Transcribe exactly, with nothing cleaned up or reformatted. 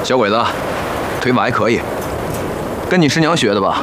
小鬼子，腿法还可以，跟你师娘学的吧？